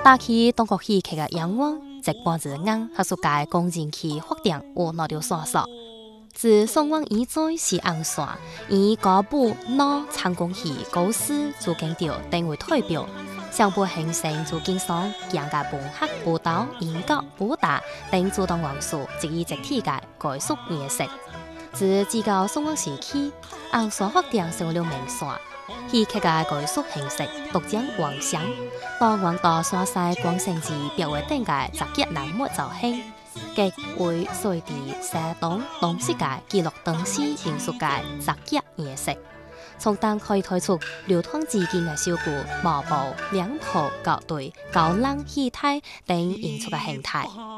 打起中国戲劇嘅仰望，直幫住硬學術界公認其發展有哪條線索。自宋王以在是硬線，以嗰部腦成功戲故事做經調定為代表，上部形成做經商、人家本客報道、演講、報答等主動元素，即以集體嘅概述認識。自至到宋王時期，硬線發展成了明線。戲劇嘅概述形式獨將幻想，當往到山西廣成寺表為等嘅集結人物造型，極為隨地寫動當時嘅記錄當時藝術嘅集結形式，從當可以推出流通至今嘅小鼓、毛布、兩頭、角隊、高冷、氣態等演出嘅形態。